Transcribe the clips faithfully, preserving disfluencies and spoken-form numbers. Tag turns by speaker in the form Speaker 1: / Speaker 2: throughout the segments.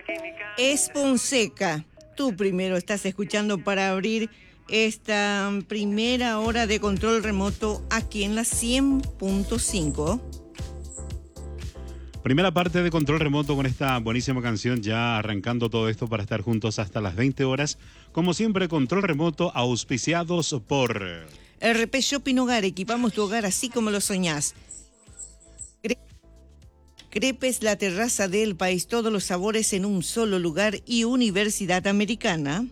Speaker 1: Esponseca. Tú primero estás escuchando para abrir esta primera hora de control remoto aquí en la cien punto cinco.
Speaker 2: Primera parte de control remoto con esta buenísima canción, ya arrancando todo esto para estar juntos hasta las veinte horas. Como siempre, control remoto auspiciados por
Speaker 1: R P Shopping Hogar. Equipamos tu hogar así como lo soñás. Crepes La Terraza del País, todos los sabores en un solo lugar, y Universidad Americana.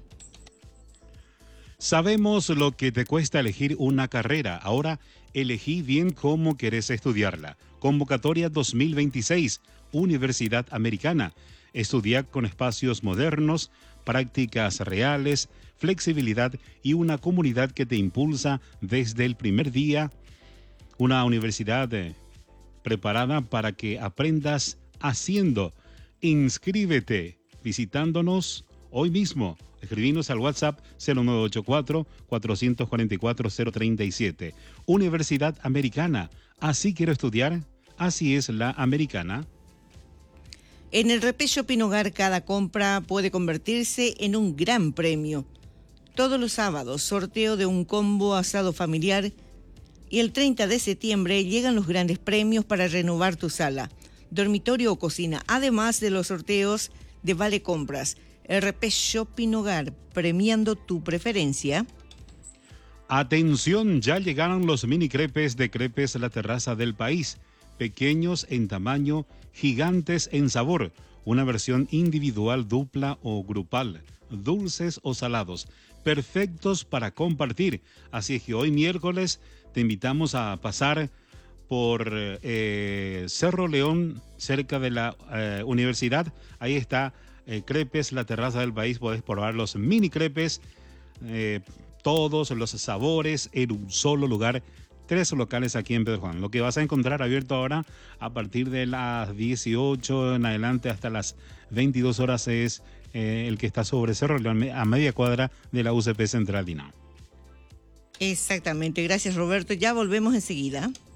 Speaker 2: Sabemos lo que te cuesta elegir una carrera. Ahora elegí bien cómo querés estudiarla. Convocatoria dos mil veintiséis, Universidad Americana. Estudiar con espacios modernos, prácticas reales, flexibilidad y una comunidad que te impulsa desde el primer día. Una universidad eh, preparada para que aprendas haciendo. Inscríbete visitándonos hoy mismo. Escribinos al WhatsApp cero nueve ocho cuatro, cuatro cuatro cuatro, cero tres siete. Universidad Americana. Así quiero estudiar. Así es la americana.
Speaker 1: En el R P Shopping Hogar, cada compra puede convertirse en un gran premio. Todos los sábados, sorteo de un combo asado familiar. Y el treinta de septiembre llegan los grandes premios para renovar tu sala, dormitorio o cocina, además de los sorteos de Vale Compras. R P Shopping Hogar, premiando tu preferencia.
Speaker 2: Atención, ya llegaron los mini crepes de Crepes La Terraza del País. Pequeños en tamaño, gigantes en sabor. Una versión individual, dupla o grupal. Dulces o salados. Perfectos para compartir. Así es que hoy miércoles te invitamos a pasar por eh, Cerro León, cerca de la eh, universidad. Ahí está eh, Crepes La Terraza del País. Podés probar los mini crepes, eh, todos los sabores en un solo lugar. Tres locales aquí en Pedro Juan. Lo que vas a encontrar abierto ahora a partir de las dieciocho en adelante hasta las veintidós horas es eh, el que está sobre Cerro León, a media cuadra de la U C P Central Dinamo.
Speaker 1: Exactamente, gracias Roberto. Ya volvemos enseguida.